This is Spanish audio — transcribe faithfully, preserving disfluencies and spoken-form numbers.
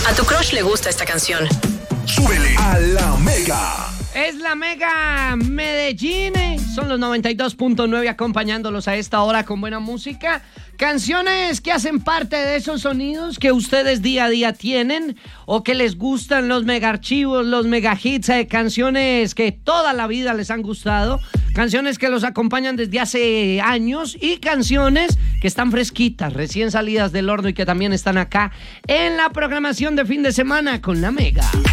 A tu crush le gusta esta canción. Súbele a la Mega. Es la Mega Medellín. Son los noventa y dos punto nueve acompañándolos a esta hora con buena música. Canciones que hacen parte de esos sonidos que ustedes día a día tienen o que les gustan, los mega archivos, los mega hits, eh, canciones que toda la vida les han gustado, canciones que los acompañan desde hace años y canciones que están fresquitas, recién salidas del horno y que también están acá en la programación de fin de semana con la Mega.